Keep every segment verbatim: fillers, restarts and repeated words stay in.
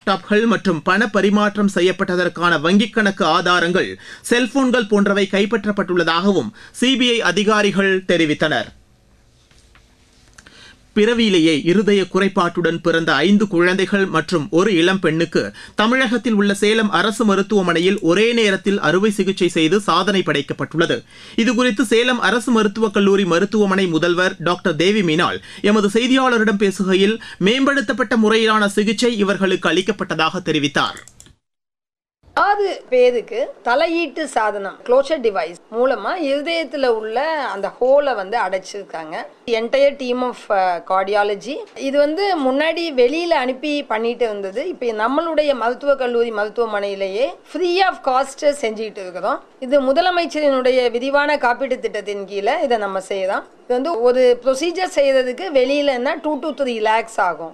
லேப்டாப்கள் மற்றும் பண பரிமாற்றம் செய்யப்பட்டதற்கான வங்கிக் கணக்கு ஆதாரங்கள், செல்போன்கள் போன்றவை கைப்பற்றப்பட்டுள்ளதாகவும் சிபிஐ அதிகாரிகள் தெரிவித்தனர். பிறவியிலேயே இருதய குறைபாட்டுடன் பிறந்த ஐந்து குழந்தைகள் மற்றும் ஒரு இளம் பெண்ணுக்கு தமிழகத்தில் உள்ள சேலம் அரசு மருத்துவமனையில் ஒரே நேரத்தில் அறுவை சிகிச்சை செய்து சாதனை படைக்கப்பட்டுள்ளது. இதுகுறித்து சேலம் அரசு மருத்துவக் கல்லூரி மருத்துவமனை முதல்வர் டாக்டர் தேவி மீனால் எமது செய்தியாளரிடம் பேசுகையில், மேம்படுத்தப்பட்ட முறையிலான சிகிச்சை இவர்களுக்கு அளிக்கப்பட்டதாக தெரிவித்தார். ஆறு பேருக்கு தலையீட்டு சாதனம் க்ளோஷர் டிவைஸ் மூலமா இருதயத்தில் உள்ள அந்த ஹோலை வந்து அடைச்சிருக்காங்க. என்டையர் டீம் ஆஃப் கார்டியாலஜி இது வந்து முன்னாடி வெளியில அனுப்பி பண்ணிட்டு இருந்தது. இப்போ நம்மளுடைய மருத்துவக் கல்லூரி மருத்துவமனையிலேயே ஃப்ரீ ஆஃப் காஸ்ட் செஞ்சுக்கிட்டு இருக்கிறோம். இது முதலமைச்சரினுடைய விரிவான காப்பீட்டு திட்டத்தின் கீழே இதை நம்ம செய்யலாம். இது வந்து ஒரு ப்ரொசீஜர் செய்யறதுக்கு வெளியிலன்னா டூ டு த்ரீ லேக்ஸ் ஆகும்.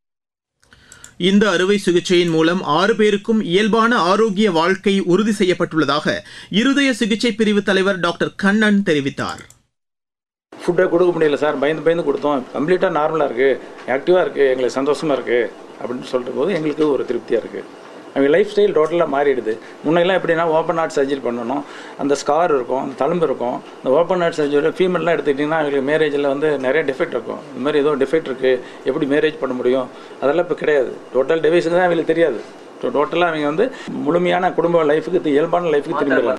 இந்த அறுவை சிகிச்சையின் மூலம் ஆறு பேருக்கும் இயல்பான ஆரோக்கிய வாழ்க்கை உறுதி செய்யப்பட்டுள்ளதாக இருதய சிகிச்சை பிரிவு தலைவர் டாக்டர் கண்ணன் தெரிவித்தார். ஃபுட்டை கொடுக்க முடியல சார், பயந்து பயந்து கொடுத்தோம். கம்ப்ளீட்டாக நார்மலாக இருக்குது, ஆக்டிவாக இருக்குது, எங்களுக்கு சந்தோஷமாக இருக்குது அப்படின்னு சொல்கிற போது எங்களுக்கு ஒரு திருப்தியாக இருக்குது. அவங்க லைஃப் ஸ்டைல் டோட்டலாக மாறிடுது. முன்னெல்லாம் எப்படின்னா ஓப்பன் ஹார்ட் சர்ஜரி பண்ணணும், அந்த ஸ்கார் இருக்கும், அந்த தழும்பு இருக்கும். இந்த ஓப்பன் ஹார்ட் சர்ஜரி ஃபீமேல்லாம் எடுத்துக்கிட்டிங்கன்னா அவங்களுக்கு மேரேஜில் வந்து நிறைய டிஃபெக்ட் இருக்கும். இந்த மாதிரி ஏதோ டிஃபெக்ட் இருக்குது, எப்படி மேரேஜ் பண்ண முடியும், அதெல்லாம் இப்போ கிடையாது. டோட்டல் டிவைஸுக்கு தான் அவங்களுக்கு தெரியாது. டோட்டலாக அவங்க வந்து முழுமையான குடும்ப லைஃபுக்கு, இயல்பான லைஃபுக்கு திரும்பிடலாம்.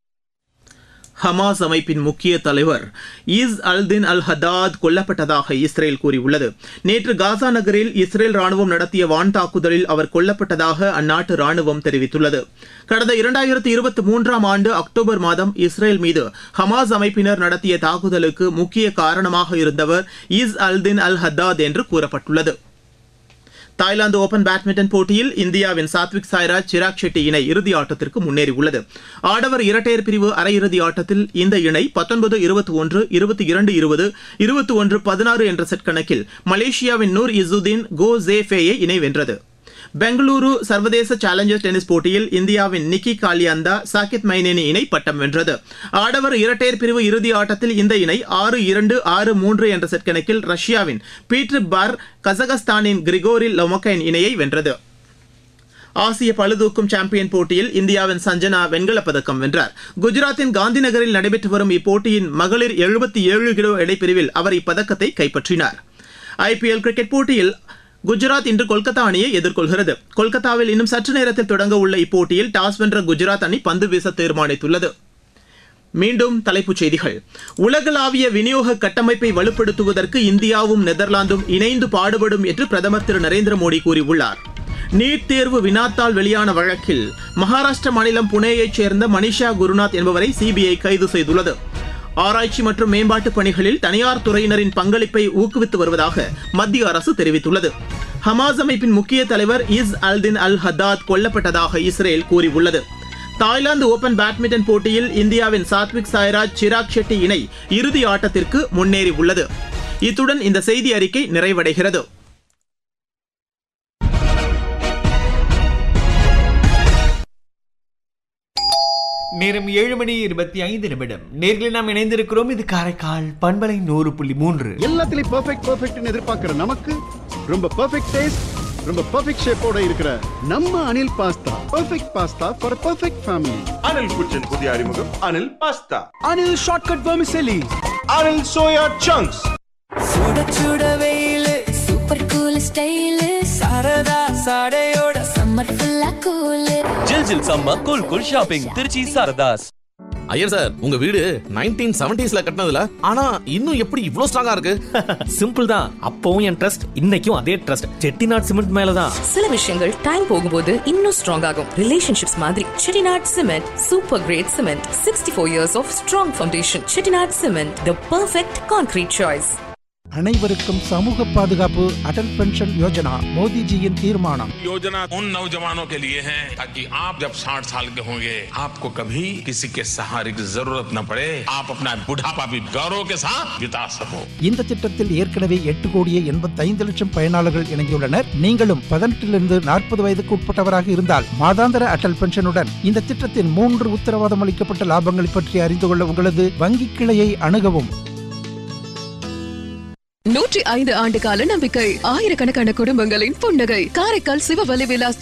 ஹமாஸ் அமைப்பின் முக்கிய தலைவர் இஸ் அல்தின் அல் ஹதாத் கொல்லப்பட்டதாக இஸ்ரேல் கூறியுள்ளது. நேற்று காசா நகரில் இஸ்ரேல் ராணுவம் நடத்திய வான் தாக்குதலில் அவர் கொல்லப்பட்டதாக அந்நாட்டு ராணுவம் தெரிவித்துள்ளது. கடந்த இரண்டாயிரத்தி இருபத்தி மூன்றாம் ஆண்டு அக்டோபர் மாதம் இஸ்ரேல் மீது ஹமாஸ் அமைப்பினர் நடத்திய தாக்குதலுக்கு முக்கிய காரணமாக இருந்தவர் இஸ் அல்தின் அல் ஹதாத் என்று கூறப்பட்டுள்ளது. தாய்லாந்து ஓபன் பேட்மிண்டன் போட்டியில் இந்தியாவின் சாத்விக் சாய்ராஜ், சிராக் ஷெட்டி இணை இறுதி ஆட்டத்திற்கு முன்னேறியுள்ளது. ஆடவர் இரட்டையர் பிரிவு அரையிறுதி ஆட்டத்தில் இந்த இணை பத்தொன்பது இருபத்தி ஒன்று, இருபத்தி இரண்டு இருபது, இருபத்தி ஒன்று பதினாறு என்ற செட் கணக்கில் மலேசியாவின் நூர் இசுதீன் கோ ஜே ஃபேயை இணை வென்றது. பெங்களூரு சர்வதேச சேலஞ்சர் டென்னிஸ் போட்டியில் இந்தியாவின் நிக்கி காலியாந்தா, சாகித் மைனேனி இணை பட்டம் வென்றது. ஆடவர் இரட்டையர் பிரிவு இறுதி ஆட்டத்தில் இந்த இணை ஆறு இரண்டு, ஆறு மூன்று என்ற செட் கணக்கில் ரஷ்யாவின் பீட்டர் பார், கசகஸ்தானின் கிரிகோரி லொமக்கைன் இணையை வென்றது. ஆசிய பளுதூக்கும் சாம்பியன் போட்டியில் இந்தியாவின் சஞ்சனா வெண்கலப் பதக்கம் வென்றார். குஜராத்தின் காந்தி நகரில் நடைபெற்று வரும் இப்போட்டியின் மகளிர் எழுபத்தி ஏழு கிலோ எடைப்பிரிவில் அவர் இப்பதக்கத்தை கைப்பற்றினார். ஐபிஎல் கிரிக்கெட் போட்டியில் குஜராத் இன்று கொல்கத்தா அணியை எதிர்கொள்கிறது. கொல்கத்தாவில் இன்னும் சற்று நேரத்தில் தொடங்க உள்ள இப்போட்டியில் டாஸ் வென்ற குஜராத் அணி பந்து வீச தீர்மானித்துள்ளது. மீண்டும் தலைப்புச் செய்திகள். உலகளாவிய விநியோக கட்டமைப்பை வலுப்படுத்துவதற்கு இந்தியாவும் நெதர்லாந்தும் இணைந்து பாடுபடும் என்று பிரதமர் திரு நரேந்திர மோடி கூறியுள்ளார். நீட் தேர்வு வினாத்தாள் வெளியான வழக்கில் மகாராஷ்டிர மாநிலம் புனேயைச் சேர்ந்த மனிஷா குருநாத் என்பவரை சிபிஐ கைது செய்துள்ளது. ஆராய்ச்சி மற்றும் மேம்பாட்டு பணிகளில் தனியார் துறையினரின் பங்களிப்பை ஊக்குவித்து வருவதாக மத்திய அரசு தெரிவித்துள்ளது. ஹமாஸ் அமைப்பின் முக்கிய தலைவர் இஸ் அல்தின் அல் ஹதாத் கொல்லப்பட்டதாக இஸ்ரேல் கூறியுள்ளது. தாய்லாந்து ஓபன் பேட்மிண்டன் போட்டியில் இந்தியாவின் சாத்விக் சாய்ராஜ், சிராக் ஷெட்டி இணை இறுதி ஆட்டத்திற்கு முன்னேறியுள்ளது. இத்துடன் இந்த செய்தி அறிக்கை நிறைவடைகிறது. நேரம் ஏழு மணி இருபத்தி ஐந்து நிமிடம். நேர்களை நாம் இணைந்திருக்கிறோம். இது காரைக்கால் பண்பலை நூறு புள்ளி மூன்று. எல்லாத்துலயும் பெர்ஃபெக்ட் பெர்ஃபெக்ட்னு எதிர்பார்க்கிற நமக்கு ரொம்ப பெர்ஃபெக்ட் டேஸ்ட், ரொம்ப பெர்ஃபெக்ட் ஷேப்போட இருக்கிற நம்ம Anil pasta. Perfect pasta for perfect family. Anil குச்சின் புதிய அறிமுகம் Anil pasta. Anil shortcut vermicelli. Anil soya chunks. சுட சுட வெயிலு, super cool style, Saradha சாடையோட summer ஃபுல்லா கூலு. ஜில் ஜில் சம்ம cool cool shopping Trichy Saradhas. Iyer sir, உங்க வீடு நைன்டீன் செவன்டீஸ்ல கட்டினதுல ஆனா இன்னும் எப்படி இவ்ளோ ஸ்ட்ராங்கா இருக்கு? சிம்பிள் தான். அப்பவும் என் ட்ரஸ்ட், இன்னைக்கும் அதே ட்ரஸ்ட். செட்டிநாட் சிமெண்ட் மேலதான். சில விஷயங்கள் டைம் போகும்போது இன்னும் ஸ்ட்ராங் ஆகும். ரிலேஷன்ஷிப்ஸ் மாதிரி Chettinad cement super great cement. Sixty four years of strong foundation. Chettinad cement, the perfect concrete choice. அனைவருக்கும் சமூக பாதுகாப்பு அடல் பென்ஷன் யோஜனா மோடிஜியின் தீர்மானம். योजना उन नौजवानों के लिए है ताकि आप जब साठ साल के होंगे आपको कभी किसी के सहारे की जरूरत न पड़े, आप अपना बुढ़ापा भी गौरव के साथ बिता सको. இந்த திட்டத்தில் ஏற்கனவே எட்டு கோடியே எண்பத்தி ஐந்து லட்சம் பயனாளர்கள் இணைந்துள்ளனர். நீங்களும் பதினெட்டிலிருந்து நாற்பது வயதுக்கு உட்பட்டவராக இருந்தால் மாதாந்திர அடல் பென்ஷனுடன் இந்த திட்டத்தின் மூன்று உத்தரவாதம் அளிக்கப்பட்ட லாபங்களை பற்றி அறிந்து கொள்ள உங்களது வங்கி கிளையை அணுகவும். நூற்றி ஐந்து ஆண்டு கால நம்பிக்கை, ஆயிரக்கணக்கான குடும்பங்களின் புன்னகை. காரைக்கால் சிவவலி விலாஸ்